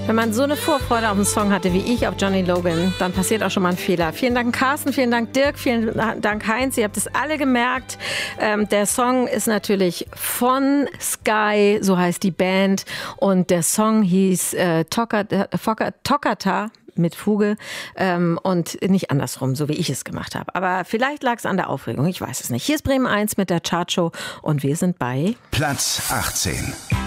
Wenn man so eine Vorfreude auf einen Song hatte wie ich auf Johnny Logan, dann passiert auch schon mal ein Fehler. Vielen Dank Carsten, vielen Dank Dirk, vielen Dank Heinz. Ihr habt es alle gemerkt. Der Song ist natürlich von Sky, so heißt die Band. Und der Song hieß Toccata mit Fuge und nicht andersrum, so wie ich es gemacht habe. Aber vielleicht lag es an der Aufregung, ich weiß es nicht. Hier ist Bremen 1 mit der Chartshow und wir sind bei Platz 18.